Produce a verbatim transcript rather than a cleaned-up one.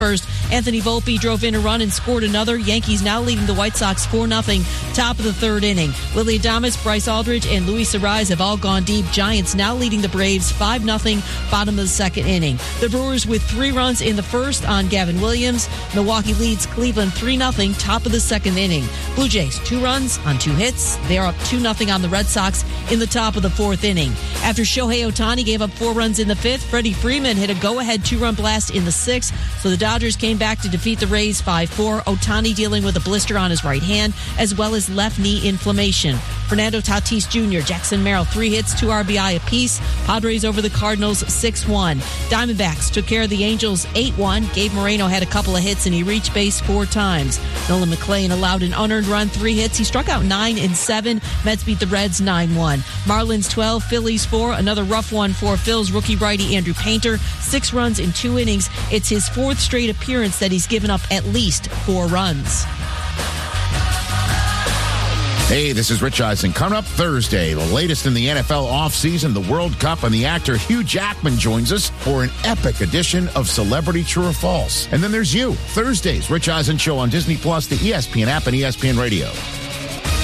First, Anthony Volpe drove in a run and scored another. Yankees now leading the White Sox four nothing, top of the third inning. Willie Adames, Bryce Aldridge, and Luis Arraez have all gone deep. Giants now leading the Braves five nothing, bottom of the second inning. The Brewers with three runs in the first on Gavin Williams. Milwaukee leads Cleveland three nothing, top of the second inning. Blue Jays, two runs on two hits. They are up two nothing on the Red Sox in the top of the fourth inning. After Shohei Ohtani gave up four runs in the fifth, Freddie Freeman hit a go-ahead two-run blast in the sixth, so the Dodgers came back to defeat the Rays five four. Ohtani dealing with a blister on his right hand, as well as left knee inflammation. Fernando Tatis Junior, Jackson Merrill, three hits, two R B I apiece. Padres over the Cardinals six one. Diamondbacks took care of the Angels eight one. Gabe Moreno had a couple of hits, and he reached base four times. Nolan McClain allowed an unearned run, three hits. He struck out nine in seven. Mets beat the Reds nine one. Marlins twelve, Phillies four. Another rough one for Phil's rookie righty Andrew Painter. Six runs in two innings. It's his fourth straight appearance that he's given up at least four runs. Hey, this is Rich Eisen. Coming up Thursday, the latest in the N F L offseason, the World Cup, and the actor Hugh Jackman joins us for an epic edition of Celebrity True or False. And then there's you, Thursdays, Rich Eisen Show on Disney Plus, the E S P N app, and E S P N Radio.